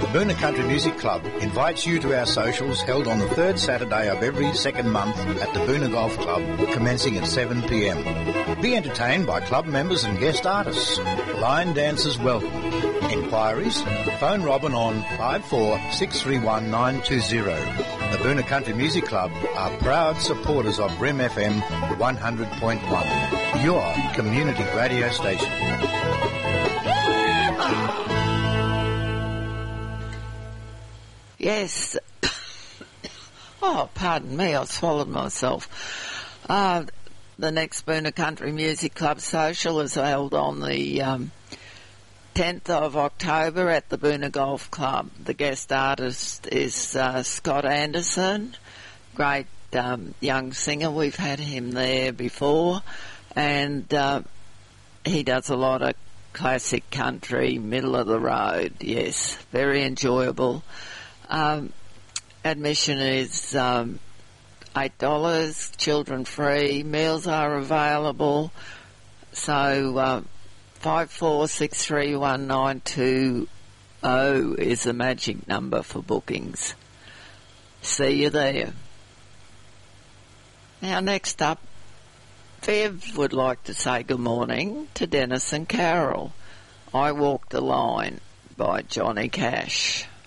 Boona Country Music Club invites you to our socials held on the third Saturday of every second month at the Boona Golf Club, commencing at 7 p.m. Be entertained by club members and guest artists. Line dancers welcome. Enquiries? Phone Robin on 54631920. The Boona Country Music Club are proud supporters of Brim FM 100.1, your community radio station. Yes. Oh, pardon me, I swallowed myself. The next Boona Country Music Club social is held on the 10th of October at the Boona Golf Club. The guest artist is Scott Anderson, great young singer. We've had him there before, and he does a lot of classic country, middle of the road. Yes, very enjoyable. Admission is $8, children free, meals are available. So 54631920 is the magic number for bookings. See you there. Now next up, Viv would like to say good morning to Dennis and Carol. I Walk the Line by Johnny Cash.